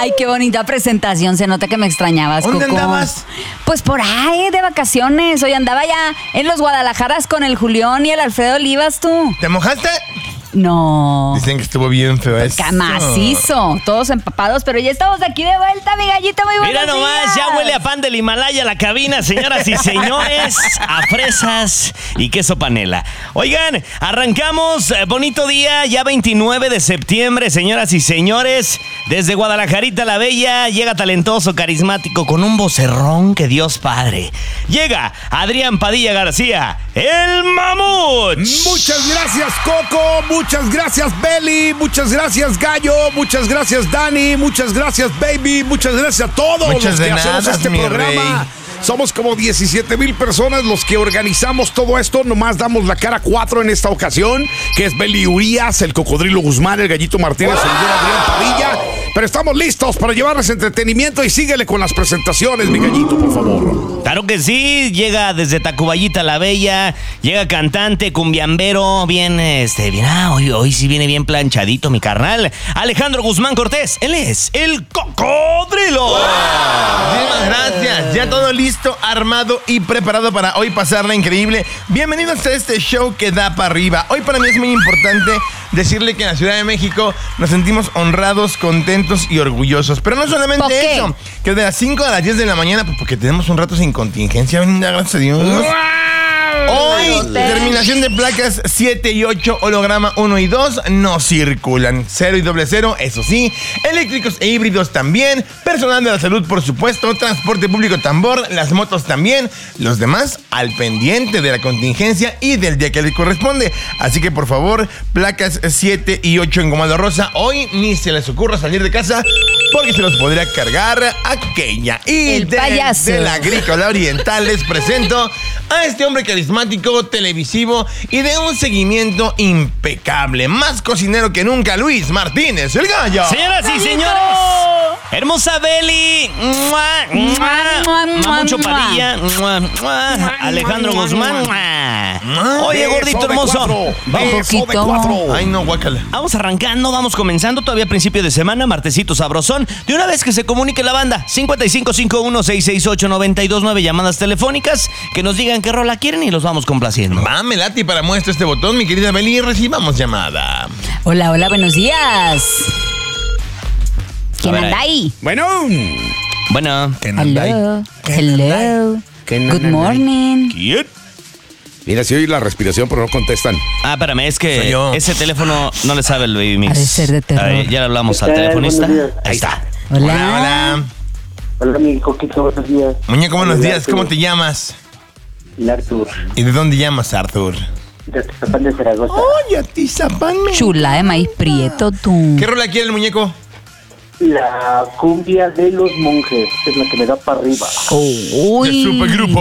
Ay, qué bonita presentación. Se nota que me extrañabas, ¿Dónde Coco. andabas? Pues por ahí, de vacaciones. Hoy andaba ya en los Guadalajaras con el Julián y el Alfredo Olivas, tú. ¿Te mojaste? No. Dicen que estuvo bien feo eso. Macizo, todos empapados, pero ya estamos aquí de vuelta, mi gallito, muy buenos Mira nomás, días. ya huele a pan del Himalaya la cabina, señoras y señores, a fresas y queso panela. Oigan, arrancamos, bonito día, ya 29 de septiembre, señoras y señores. Desde Guadalajarita la Bella, llega talentoso, carismático, con un vocerrón que Dios Padre. Llega Adrián Padilla García, el mamut. Muchas gracias, Coco. Muchas gracias, Beli. Muchas gracias, Gallo. Muchas gracias, Dani. Muchas gracias, Baby. Muchas gracias a todos Muchas los que de hacemos nada, este mi programa. rey. Somos como 17,000 personas los que organizamos todo esto. Nomás damos la cara 4 en esta ocasión, que es Beli Urias, el Cocodrilo Guzmán, el Gallito Martínez, el señor Adrián Padilla. Pero estamos listos para llevarles entretenimiento y síguele con las presentaciones, mi Gallito, por favor. Claro que sí, llega desde Tacuballita la Bella, llega cantante, cumbiambero, bien, hoy sí viene bien planchadito mi carnal. Alejandro Guzmán Cortés, él es el Cocodrilo. Muchísimas gracias. Ya todo listo, armado y preparado para hoy pasarla increíble. Bienvenidos a este show que da para arriba. Hoy para mí es muy importante decirle que en la Ciudad de México nos sentimos honrados, contentos y orgullosos. Pero no ¿Por solamente qué? eso, que de las 5 a las 10 de la mañana, pues porque tenemos un rato sin contingencia, gracias a Dios. Hoy, terminación de placas 7 y 8, holograma 1 y 2 no circulan. 0 y 00, eso sí. Eléctricos e híbridos también. Personal de la salud, por supuesto. Transporte público tambor. Las motos también. Los demás al pendiente de la contingencia y del día que les corresponde. Así que, por favor, placas 7 y 8 en Gomado Rosa. Hoy ni se les ocurra salir de casa porque se los podría cargar aquella. Y El payaso. de la Agrícola Oriental les presento a este hombre carismático, televisivo y de un seguimiento impecable. Más cocinero que nunca, Luis Martínez, el Gallo. Señoras y señores, hermosa Beli, Mamucho Padilla, Alejandro Guzmán. Oye, gordito hermoso. Beso de 4. Ay, no, guácala. Vamos arrancando, vamos comenzando, todavía principio de semana, martesito sabrosón. De una vez que se comunique la banda, 5551-668-929, llamadas telefónicas, que nos digan qué rola quieren y los vamos complaciendo. Va, me late y para muestra este botón, mi querida Beli, recibamos llamada. Hola, hola, buenos días. ¿Quién A ver, anda ahí? Bueno. Bueno, Hello. Hello. Good morning. ¿quién? Mira, si oye la respiración, pero no contestan. Ah, espérame, es Soy que yo. ese teléfono no le sabe el baby mix. Ha de ser de terror. A ver, ya le hablamos al telefonista. Ahí está. Hola. Hola. Hola, mi Coquito, buenos días. Muñeco, buenos Hola, días. Artur. ¿Cómo te llamas? El Artur, ¿Y de dónde llamas, Arthur? de Atizapán de Zaragoza. Oye, Atizapán. Chula de maíz prieto, tú. ¿Qué rola quiere el muñeco? La cumbia de los monjes, es la que me da para arriba. Uy. De Supergrupo.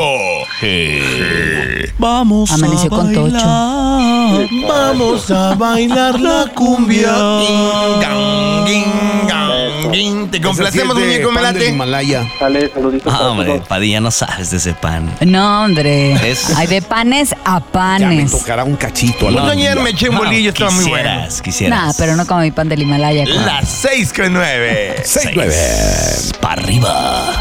Vamos Amaneció con Tocho. Vamos a bailar la cumbia. Ging, gang, ging, gang, ging. Te complacemos, muñeco, me late. Himalaya. Sale, saluditos Ah, para hombre, todos. Padilla, no sabes de ese pan. No, hombre. Es- Hay de panes a Ya me panes. tocará un cachito. a la Pues ayer vida. me eché un bolillo, estaba muy bueno. Quisieras. Nah, pero no como mi pan del Himalaya. Las 6:09. 6-9. Para arriba.